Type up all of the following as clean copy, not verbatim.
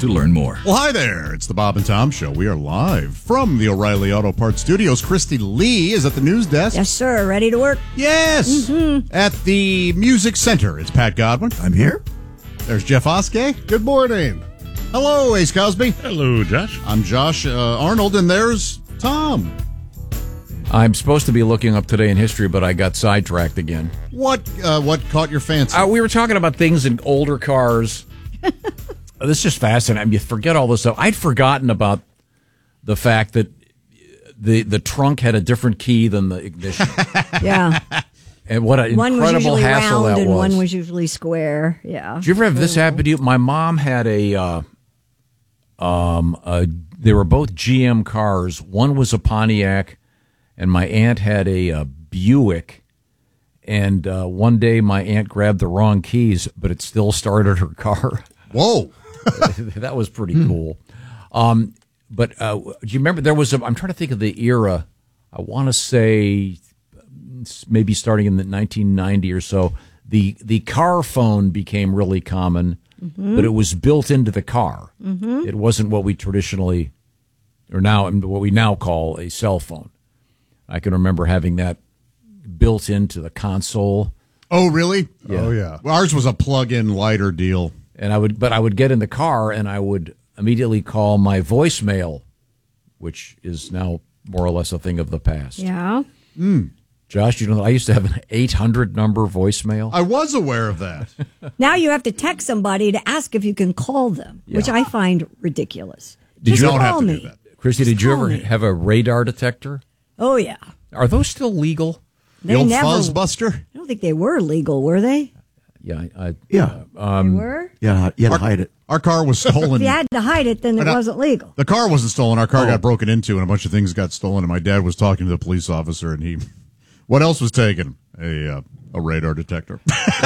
to learn more. Well, hi there. It's the Bob and Tom Show. We are live from the O'Reilly Auto Parts Studios. Christy Lee is at the news desk. Yes, sir. Ready to work? Yes. Mm-hmm. At the Music Center, it's Pat Godwin. I'm here. There's Jeff Oskey. Good morning. Hello, Ace Cosby. Hello, Josh. I'm Josh Arnold, and there's Tom. I'm supposed to be looking up today in history, but I got sidetracked again. What caught your fancy? We were talking about things in older cars. This is just fascinating. I mean, you forget all this stuff. I'd forgotten about the fact that the trunk had a different key than the ignition. Yeah. And what an one incredible was usually hassle round that and was. one was usually square. Yeah. Did you ever have this happen to you? My mom had they were both GM cars. One was a Pontiac, and my aunt had a Buick. And one day my aunt grabbed the wrong keys, but it still started her car. Whoa. That was pretty cool. But do you remember there was I'm trying to think of the era. I want to say maybe starting in the 1990 or so. The car phone became really common, but it was built into the car. Mm-hmm. It wasn't what we traditionally, or now what we now call a cell phone. I can remember having that built into the console. Oh, really? Yeah. Oh, yeah. Well, ours was a plug-in lighter deal. And I would get in the car and I would immediately call my voicemail, which is now more or less a thing of the past. Yeah. Josh, you know, I used to have an 800 number voicemail. I was aware of that. Now you have to text somebody to ask if you can call them, which I find ridiculous. Did Just you don't call have to me. do that. Christy, did you call ever me. have a radar detector? Oh, yeah. Are those still legal? The old Fuzzbuster? I don't think they were legal, were they? Yeah. Yeah. They were? Yeah, you had to hide it. Our car was stolen. If you had to hide it, then it wasn't legal. The car wasn't stolen. Our car got broken into, and a bunch of things got stolen. And my dad was talking to the police officer, and what else was taken? A radar detector.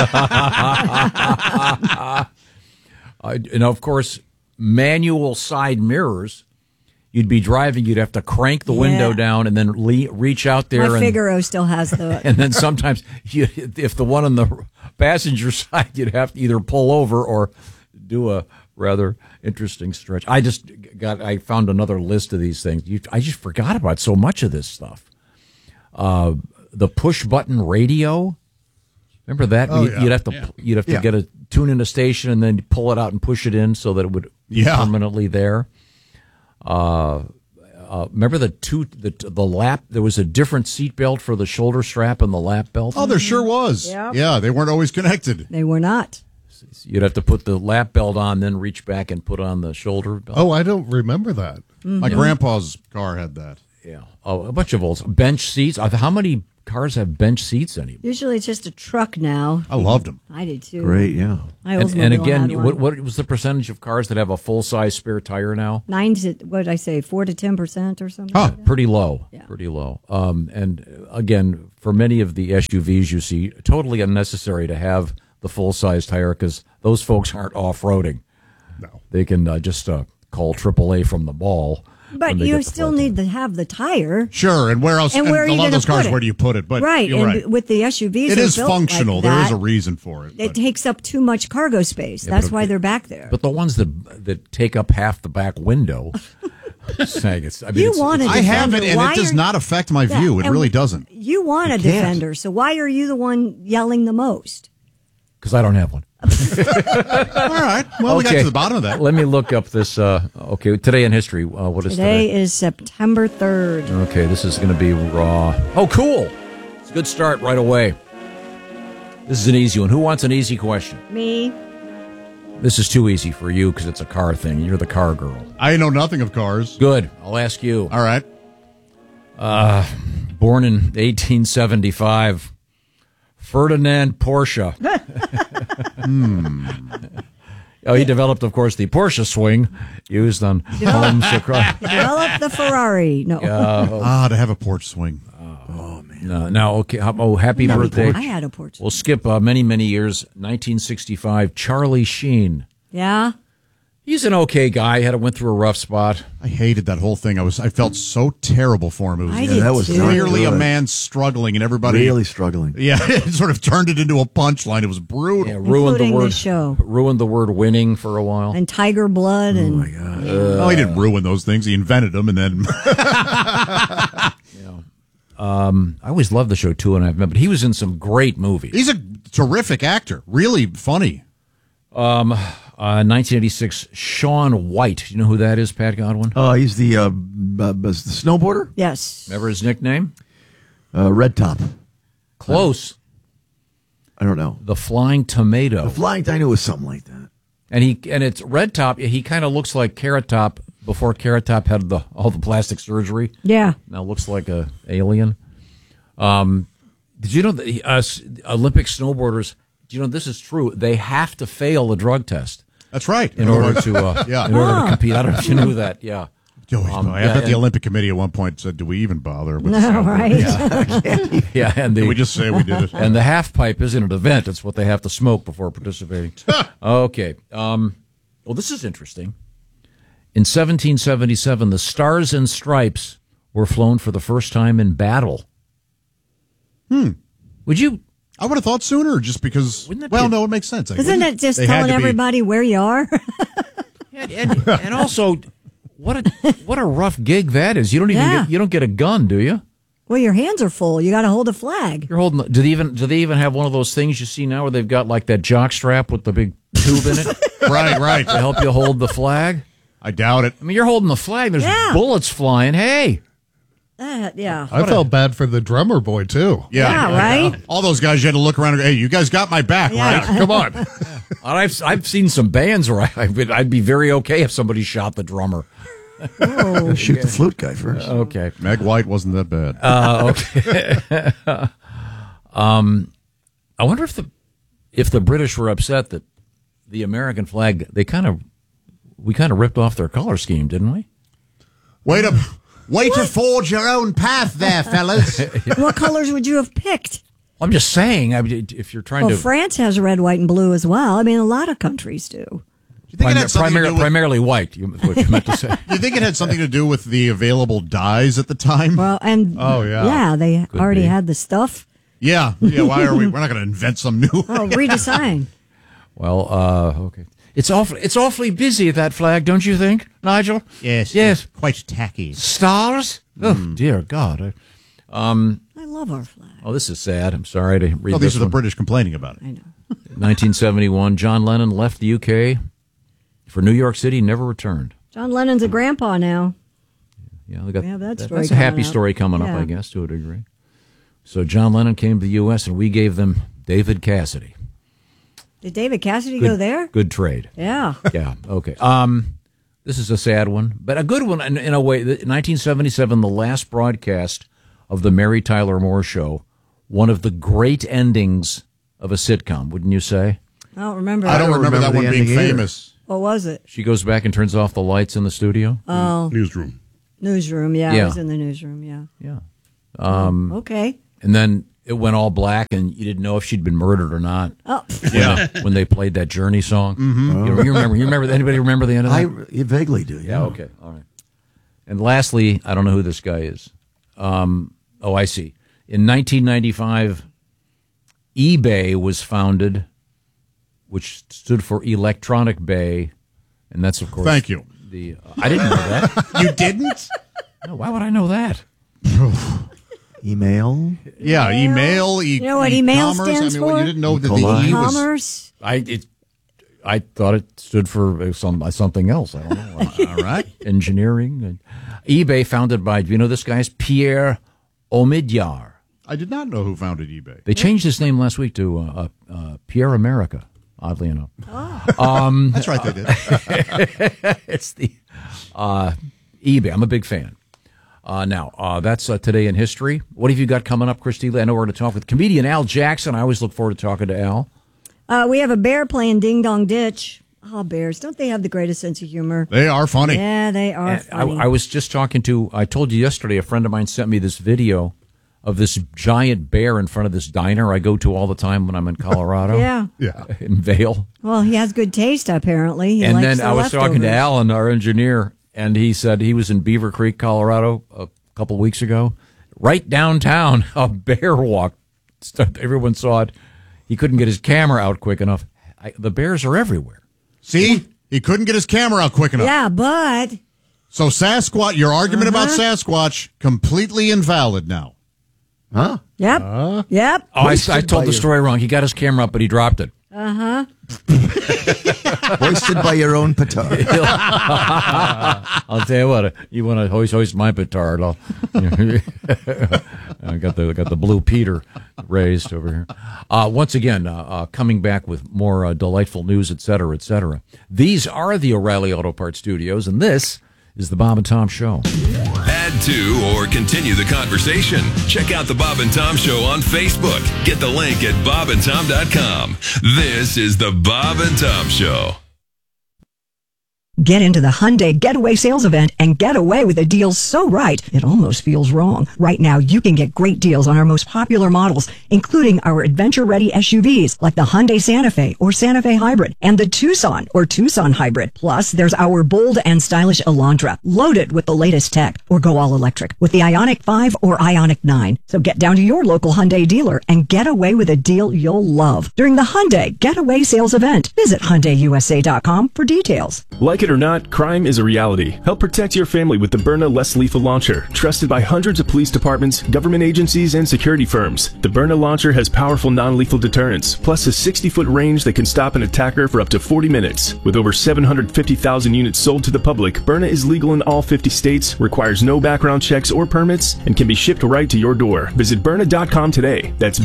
Of course, manual side mirrors. You'd be driving, you'd have to crank the window down and then reach out there. My Figaro still has the... And then sometimes, if the one on the passenger side, you'd have to either pull over or do a rather interesting stretch. I found another list of these things. I just forgot about so much of this stuff. The push button radio. Remember that? Oh, You'd have to get a tune in a station and then pull it out and push it in so that it would be permanently there. Remember the lap? There was a different seat belt for the shoulder strap and the lap belt. Oh, there sure was. Yep. Yeah, they weren't always connected. They were not. You'd have to put the lap belt on, then reach back and put on the shoulder belt. Oh, I don't remember that. My grandpa's car had that. Yeah. Oh, a bunch of old bench seats. How many cars have bench seats anymore? Usually it's just a truck now. I loved them. I did too. Great, yeah. My And Oldsmobile again, had one. what was the percentage of cars that have a full-size spare tire now? 9 to, what did I say, 4 to 10% or something? Huh. like that? Pretty low. Yeah. Pretty low. And again, for many of the SUVs you see, totally unnecessary to have the full-size tire because those folks aren't off-roading. No. They can just call AAA from the mall. But when they you get the still flat need to have the tire. Sure, and where else? And where are a you lot of gonna those cars, put it? where do you put it? But Right, you're and right. with the SUVs, It they're is built functional. like There is that. a reason for it. It but- takes up too much cargo space. That's why they're back there. But the ones that take up half the back window, saying it's. I mean, You it's, want it's, a I have it, Defender. and Why it does are- not affect my view. It and really doesn't. You want a can't. Defender, so why are you the one yelling the most? because I don't have one. All right. Well, we got to the bottom of that. Let me look up this. Okay, today in history. What is Today today? is September 3rd. Okay, this is going to be raw. Oh, cool! It's a good start right away. This is an easy one. Who wants an easy question? Me. This is too easy for you because it's a car thing. You're the car girl. I know nothing of cars. Good. I'll ask you. All right. Born in 1875, Ferdinand Porsche. Oh, he developed, of course, the Porsche swing used on homes across. Develop the Ferrari. No. To have a porch swing. Now, okay. Happy birthday. I had a porch. We'll skip many, many years. 1965, Charlie Sheen. Yeah. He's an okay guy. Went through a rough spot. I hated that whole thing. I felt so terrible for him. It was I did that was too. clearly a good. man struggling, and everybody Really struggling. Yeah, it sort of turned it into a punchline. It was brutal. Yeah, ruined the Including word. the show. Ruined the word winning for a while. And Tiger Blood and Well, he didn't ruin those things. He invented them, and then I always loved the show 2.5 Men, but he was in some great movies. he's a terrific actor. Really funny. 1986, Shaun White. Do you know who that is, Pat Godwin? He's the snowboarder? yes. Remember his nickname? Red Top. Close. I don't know. The Flying Tomato. The Flying, I knew it was something like that. And it's Red Top. He kind of looks like Carrot Top before Carrot Top had all the plastic surgery. Yeah. Now looks like a alien. Did you know that Olympic snowboarders? Do you know this is true? They have to fail a drug test That's right. in order to Yeah. in order to compete. I don't know if you knew that. Yeah. I bet the Olympic Committee at one point said, "Do we even bother?" With No, right? Yeah, and Did we just say we did it? and the half pipe isn't an event. It's what they have to smoke before participating. Okay. Well, this is interesting. In 1777, the Stars and Stripes were flown for the first time in battle. Would you? I would have thought sooner, just because. Wouldn't that Well, be- no, it makes sense. Isn't it just They had telling to be- everybody where you are? And also, what a rough gig that is. You don't even Yeah. you don't get a gun, do you? Well, your hands are full. You got to hold a flag. You're holding. Do they even have one of those things you see now where they've got like that jock strap with the big tube in it Right. to help you hold the flag? I doubt it. I mean, you're holding the flag. There's Yeah. bullets flying. Hey, Yeah. I felt bad for the drummer boy, too. Yeah, right? All those guys, you had to look around and go, "Hey, you guys got my back, Yeah. right? Come on." I've seen some bands where I'd be very okay if somebody shot the drummer. Shoot the flute guy first. Okay. Meg White wasn't that bad. Okay. I wonder if the British were upset that the American flag we kind of ripped off their color scheme, didn't we? Way to forge your own path there, fellas. What colors would you have picked? I'm just saying. I mean, if you're trying Well, to France has red, white, and blue as well. I mean, a lot of countries do. You think it had something to do with- primarily white, what you meant to say. You think it had something to do with the available dyes at the time? Well, and Oh, yeah. yeah, they Could already be. had the stuff. Yeah. Why are we? We're not going to invent some new. Oh, redesign. Well, okay. It's awfully busy, that flag, don't you think, Nigel? Yes. Quite tacky. Stars? Oh, dear God. I love our flag. Oh, this is sad. I'm sorry to read Oh, this these are the one. British complaining about it. I know. 1971, John Lennon left the UK for New York City, never returned. John Lennon's a grandpa now. Yeah, they got, We have that story that's a happy coming up. story coming up, Yeah. I guess, to a degree. So John Lennon came to the U.S., and we gave them David Cassidy. Did David Cassidy go there? Good trade. Yeah. Yeah, okay. This is a sad one, but a good one in a way. 1977, the last broadcast of the Mary Tyler Moore Show, one of the great endings of a sitcom, wouldn't you say? I don't remember. I don't remember that remember one the being ending either. famous. What was it? She goes back and turns off the lights in the studio. Oh, Newsroom. newsroom. Yeah, Yeah. I was in the newsroom. Yeah. Yeah. Okay. And then it went all black, and you didn't know if she'd been murdered or not. Oh, Yeah. When they played that Journey song. Mm-hmm. You remember? Anybody remember the end of that? I vaguely do, Yeah, okay. All right. And lastly, I don't know who this guy is. I see. In 1995, eBay was founded, which stood for Electronic Bay, and that's, of course... Thank you. I didn't know that. You didn't? No, why would I know that? Email. Yeah, email. You know what email e-commerce. stands I mean, well, for? you didn't know that E-coli. the E was. commerce. I thought it stood for something else. I don't know. All right. Engineering. eBay, founded by, do you know this guy's Pierre Omidyar. I did not know who founded eBay. They changed his name last week to Pierre America, oddly enough. That's right, they did. It's the eBay. I'm a big fan. Now, that's Today in History. What have you got coming up, Christy? I know we're going to talk with comedian Al Jackson. I always look forward to talking to Al. We have a bear playing Ding Dong Ditch. Oh, bears. Don't they have the greatest sense of humor? They are funny. Yeah, they are And funny. I was just talking to, I told you yesterday, a friend of mine sent me this video of this giant bear in front of this diner I go to all the time when I'm in Colorado. Yeah. In Vail. Well, he has good taste, apparently. He And likes then the I was talking to leftovers. Alan, our engineer, and he said he was in Beaver Creek, Colorado, a couple of weeks ago. Right downtown, a bear walked. Everyone saw it. He couldn't get his camera out quick enough. The bears are everywhere. See? He couldn't get his camera out quick enough. Yeah, but So Sasquatch, your argument about Sasquatch, completely invalid now. Huh? yep, yep. Oh, I told the story wrong. He got his camera up, but he dropped it. Hoisted by your own petard. I'll tell you what. You want to hoist my petard? I got the Blue Peter raised over here. Once again, coming back with more delightful news, et cetera, et cetera. These are the O'Reilly Auto Parts Studios, and this is the Bob and Tom Show. Add to or continue the conversation. Check out the Bob and Tom Show on Facebook. Get the link at bobandtom.com. This is the Bob and Tom Show. Get into the Hyundai Getaway Sales Event and get away with a deal so right, it almost feels wrong. Right now, you can get great deals on our most popular models, including our adventure-ready SUVs like the Hyundai Santa Fe or Santa Fe Hybrid and the Tucson or Tucson Hybrid. Plus, there's our bold and stylish Elantra, loaded with the latest tech, or go all electric with the Ioniq 5 or Ioniq 9. So get down to your local Hyundai dealer and get away with a deal you'll love during the Hyundai Getaway Sales Event. Visit HyundaiUSA.com for details. Like it or not, crime is a reality. Help protect your family with the Byrna Less Lethal Launcher. Trusted by hundreds of police departments, government agencies, and security firms. The Byrna launcher has powerful non-lethal deterrence, plus a 60-foot range that can stop an attacker for up to 40 minutes. With over 750,000 units sold to the public, Byrna is legal in all 50 states, requires no background checks or permits, and can be shipped right to your door. Visit Byrna.com today. That's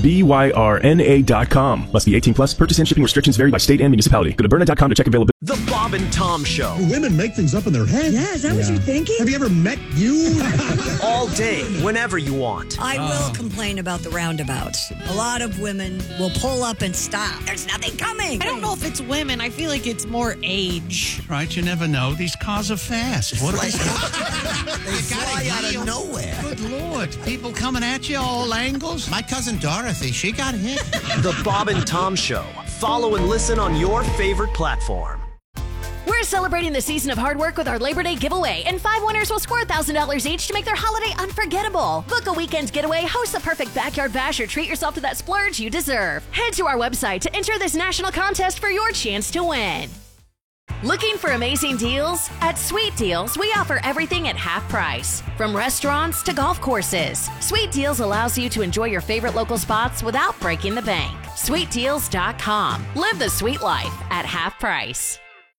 BYRNA.com. Must be 18 plus. Purchase and shipping restrictions vary by state and municipality. Go to Byrna.com to check availability. The Bob and Tom Show. Women make things up in their head. Yeah, is that what you're thinking? Have you ever met you? All day, whenever you want. I will complain about the roundabouts. A lot of women will pull up and stop. There's nothing coming. I don't know if it's women. I feel like it's more age. Right, you never know. These cars are fast. What are they? They fly out of nowhere. Good Lord. People coming at you all angles. My cousin Dorothy, she got hit. The Bob and Tom Show. Follow and listen on your favorite platform. We're celebrating the season of hard work with our Labor Day giveaway, and 5 winners will score $1,000 each to make their holiday unforgettable. Book a weekend getaway, host the perfect backyard bash, or treat yourself to that splurge you deserve. Head to our website to enter this national contest for your chance to win. Looking for amazing deals? At Sweet Deals, we offer everything at half price. From restaurants to golf courses, Sweet Deals allows you to enjoy your favorite local spots without breaking the bank. SweetDeals.com. Live the sweet life at half price.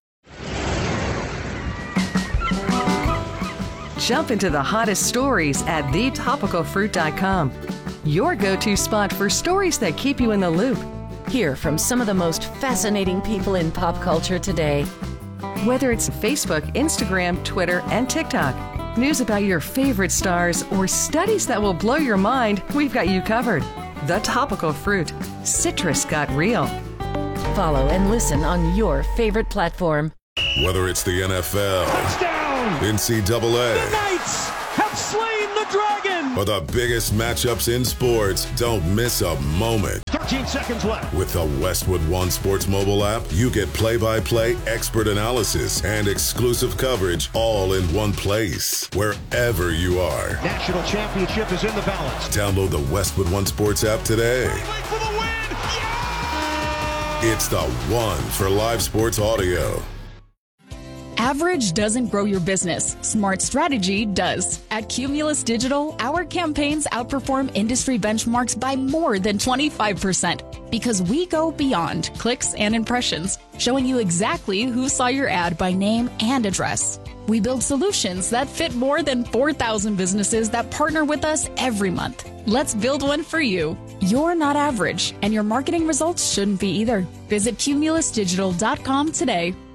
Jump into the hottest stories at thetopicalfruit.com. Your go-to spot for stories that keep you in the loop. Hear from some of the most fascinating people in pop culture today. Whether it's Facebook, Instagram, Twitter, and TikTok, news about your favorite stars, or studies that will blow your mind, we've got you covered. The Topical Fruit. Citrus got real. Follow and listen on your favorite platform. Whether it's the NFL, Touchdown! NCAA, The Knights have slain the dragon! or the biggest matchups in sports, don't miss a moment. 13 seconds left. With the Westwood One Sports mobile app, you get play-by-play expert analysis and exclusive coverage all in one place, wherever you are. National championship is in the balance. Download the Westwood One Sports app today. For the win! It's the one for live sports audio. Average doesn't grow your business. Smart strategy does. At Cumulus Digital, our campaigns outperform industry benchmarks by more than 25% because we go beyond clicks and impressions, showing you exactly who saw your ad by name and address. We build solutions that fit more than 4,000 businesses that partner with us every month. Let's build one for you. You're not average, and your marketing results shouldn't be either. Visit cumulusdigital.com today.